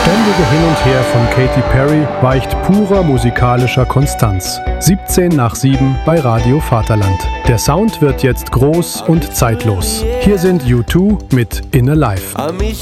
ständige Hin und Her von Katy Perry weicht purer musikalischer Konstanz. 17 nach 7 bei Radio Vaterland. Der Sound wird jetzt groß und zeitlos. Hier sind U2 mit Inner Life.